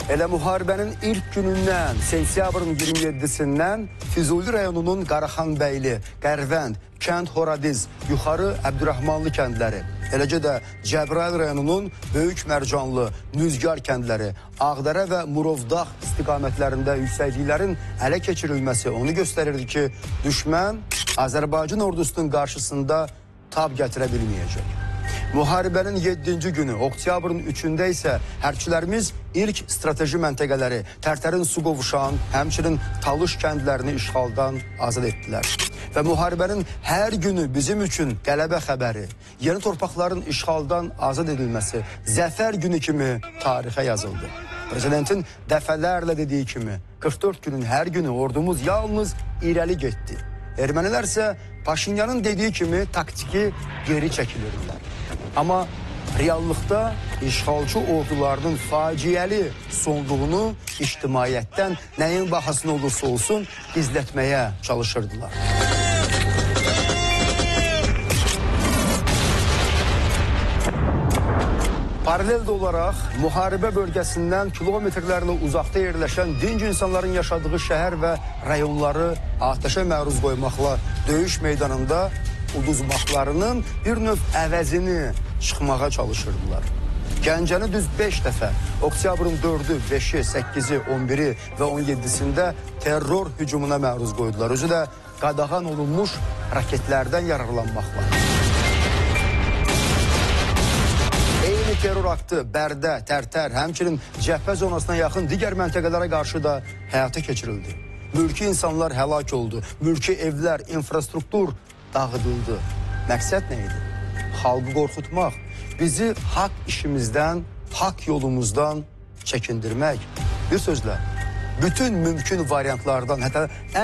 Elə müharibənin ilk günündən, sentyabrın 27-sindən Füzuli rayonunun Qaraxanbəyli, Qərvənd, Kənd Horadiz, Yuxarı Əbdürrahmanlı kəndləri, eləcə də Cəbrayıl rayonunun Böyük Mərcanlı, Nüzgar kəndləri, Ağdərə və Murovdağ istiqamətlərində yüksəkliklərin ələ keçirilməsi onu göstərirdi ki, düşmən Azərbaycan ordusunun qarşısında tab gətirə bilməyəcək. Müharibənin 7-ci günü, oktyabrın 3-də isə hərbçilərimiz ilk strateji məntəqələri, Tərtərin su qovuşan, həmçinin Talış kəndlərini işğaldan azad etdilər. Və müharibənin hər günü bizim üçün qələbə xəbəri, yeni torpaqların işğaldan azad edilməsi, zəfər günü kimi tarixə yazıldı. Prezidentin dəfələrlə dediyi kimi, 44 günün hər günü ordumuz yalnız irəli getdi. Ermənilər isə Paşinyanın dediyi kimi taktiki geri çəkilirdilər. Amma reallıqda işğalçı ordularının faciəli sonluğunu ictimaiyyətdən nəyin bahasına olursa olsun gizlətməyə çalışırdılar. Paralel olaraq müharibə bölgəsindən kilometrlərlə uzaqda yerləşən dinc insanların yaşadığı şəhər və rayonları atəşə məruz qoymaqla döyüş meydanında uduzmaqlarının bir növ əvəzini çıxmağa çalışırdılar. Gəncəni düz 5 dəfə, oktyabrın 4-ü, 5-i, 8-i, 11-i və 17-sində terror hücumuna məruz qoydular. Özü də qadağan olunmuş raketlərdən yararlanmaqla. Eyni terror aktı Bərdə, Tərtər, həmçinin cəbhə zonasına yaxın digər məntəqələrə qarşı da həyata keçirildi. Mülki insanlar həlak oldu, mülki evlər, infrastruktur dağıdıldı. Məqsəd nə idi? Xalqı qorxutmaq, bizi haqq işimizdən, haqq yolumuzdan çəkindirmək. Bir sözlə, bütün mümkün variantlardan, hətta